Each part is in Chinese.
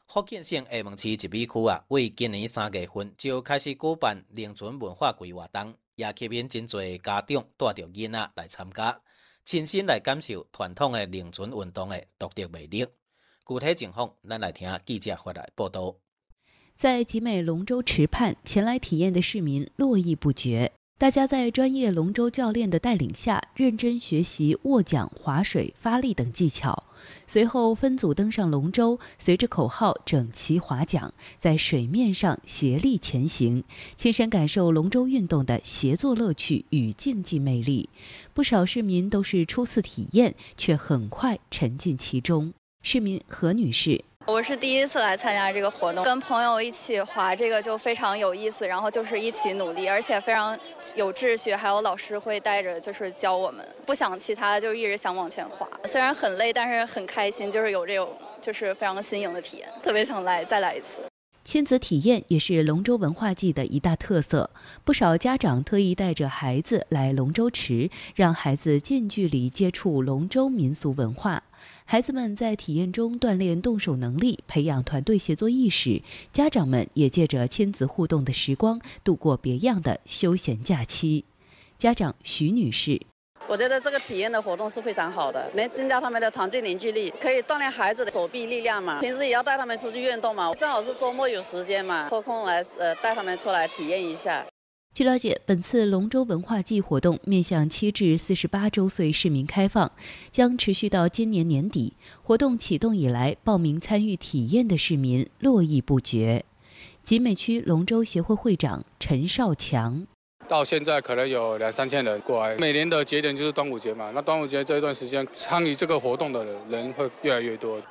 福建省厦门市一美区啊，为今年3月份就开始举办农村文化季活动，也吸引真侪家长带着囡仔来参加，亲身来感受传统的农村运动的独特魅力。具体情况，咱来听记者发来报道。 在集美龙舟池畔，前来体验的市民络绎不绝。大家在专业龙舟教练的带领下，认真学习握桨、划水、发力等技巧。随后分组登上龙舟，随着口号整齐划桨，在水面上协力前行，亲身感受龙舟运动的协作乐趣与竞技魅力。不少市民都是初次体验，却很快沉浸其中。市民何女士。 我是第一次来参加这个活动，跟朋友一起滑这个就非常有意思，然后就是一起努力，而且非常有秩序，还有老师会带着就是教我们，不想其他的，就一直想往前滑。虽然很累，但是很开心，就是有这种就是非常新颖的体验，特别想再来一次。 亲子体验也是龙舟文化季的一大特色，不少家长特意带着孩子来龙舟池，让孩子近距离接触龙舟民俗文化。孩子们在体验中锻炼动手能力，培养团队协作意识，家长们也借着亲子互动的时光，度过别样的休闲假期。家长徐女士。 我觉得这个体验的活动是非常好的，能增加他们的团队凝聚力，可以锻炼孩子的手臂力量嘛。平时也要带他们出去运动嘛，正好是周末有时间嘛，抽空来带他们出来体验一下。 据了解，本次龙舟文化季活动面向7至48周岁市民开放，将持续到今年年底。活动启动以来，报名参与体验的市民络绎不绝。集美区龙舟协会会长陈少强。 到现在可能有2、3千人过来，每年的节点就是端午节嘛。那端午节这一段时间参与这个活动的人会越来越多。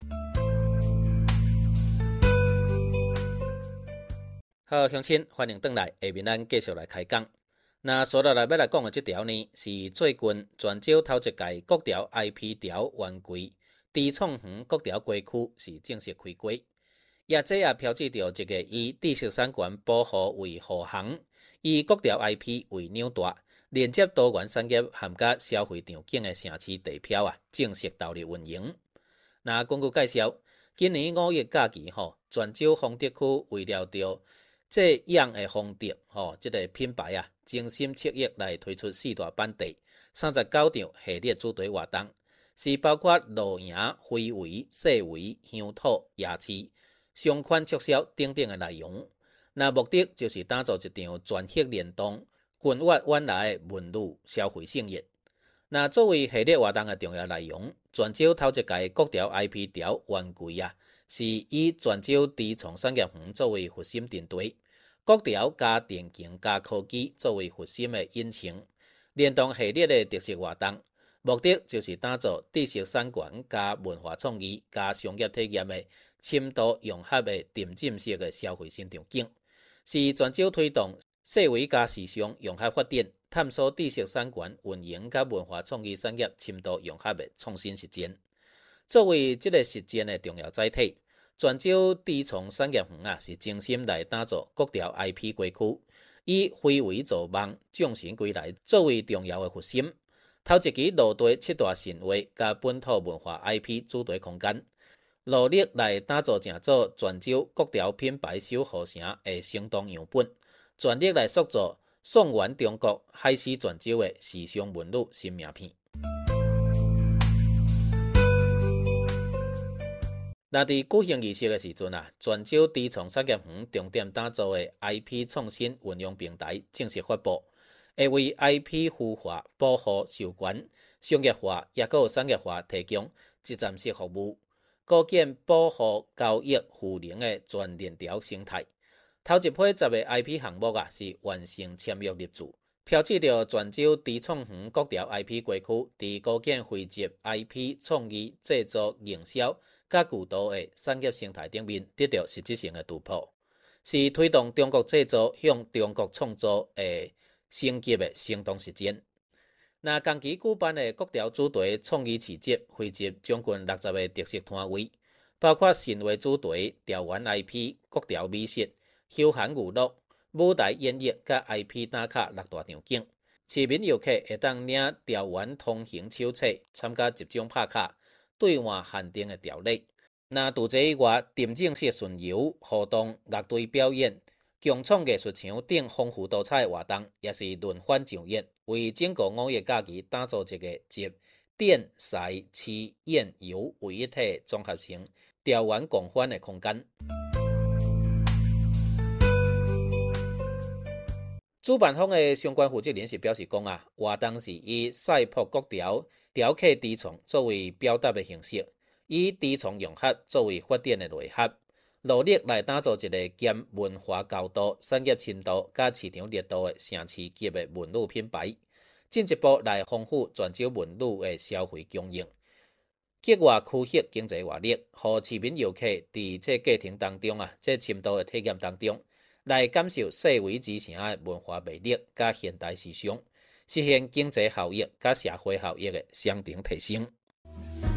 好，乡亲，欢迎回来，下面咱继续来开讲。那所来要来讲的这条呢，是最近泉州头一届国潮 IP 潮圆规猪创园国潮街区是正式开过，也这也标志着一个以知识产权保护为护航。以国潮 IP 为纽带，连接多元产业含甲消费场景的城市地标正式投入运营。那根据介绍，今年5月假期泉州丰德区为了着这样的丰德这个品牌精心策划来推出4大板地39场系列主题活动，是包括露营、非遗、细围、乡土、夜市、商款促销等等的内容。那目的就是打造一场全系联动、均挖晚来的文旅消费盛宴。那作为系列活动的重要内容，泉州头一届国潮 IP 潮圆规是以泉州猪创产业园作为核心阵地，国潮加电竞加科技作为核心的引擎，联动系列的特色活动，目的就是打造知识产权加文化创意加商业体验的深度融合的沉浸式的消费新场景。是泉州推动细微加时尚融合发展，探索知识产权运营甲文化创意产业深度融合的创新实践。作为这个实践的重要载体，泉州猪创产业园是精心来打造国潮 IP 街区，以非遗造梦、众神归来作为重要的核心。头一期落地7大神话甲本土文化 IP 主题空间。努力来打造成做泉州国潮品牌守护城的行动样本，全力来塑造宋元中国海市泉州的时尚文旅新名片。那伫举行仪式的时阵泉州猪创产业园重点打造的 IP 创新运用平台正式发布，会为 IP 孵化、保护、授权、商业化也有产业化提供一站式服务。构建保护、交易、互联的全链条生态。头一批10个 IP 项目是完成签约入驻，标志着泉州猪创园国潮 IP 街区伫构建汇集 IP 创意、制作、营销甲渠道的产业生态顶面得到实质性的突破，是推动中国制造向中国创造的升级的行动实践。那同期举办的国潮主题创意市集，汇集将近60个特色摊位，包括神话主题、潮玩 IP、国潮美食、休闲娱乐、舞台演绎甲 IP 打卡6大场景。市民游客会当领潮玩通行手册，参加集中拍卡、兑换限定的条例。 那除这以外，沉浸式巡游、互动、乐队表演、共创艺术场等丰富多彩的活动，也是轮番上演，为整个5一假期打造一个集电、赛、市、宴、游为一体综合性、调元共欢的空间。主办方的相关负责人士表示讲活动是以赛博国条雕刻猪创作为表达的形式，以猪创融合作为发展的内核，努力来打造一个兼文化高度、产业深度甲市场热度的城市级的文旅品牌，进一步来丰富泉州文旅的消费供应，激活区域经济活力，让市民游客伫这过程当中这深度的体验当中，来感受细微之城的文化魅力甲现代时尚，实现经济效益甲社会效益的相乘提升。